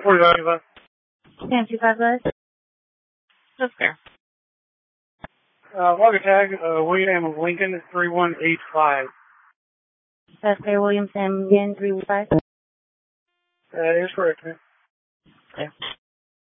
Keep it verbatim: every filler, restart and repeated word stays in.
What are you talking about? Ten two five less. That's fair. Uh, log tag, uh, William of Lincoln, three one eight five. That's fair, Williamson, again, three one five. That is correct, man. Okay.